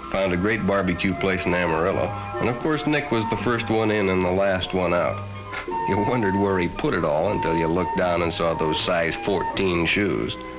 found a great barbecue place in Amarillo, and of course Nick was the first one in and the last one out. You wondered where he put it all until you looked down and saw those size 14 shoes.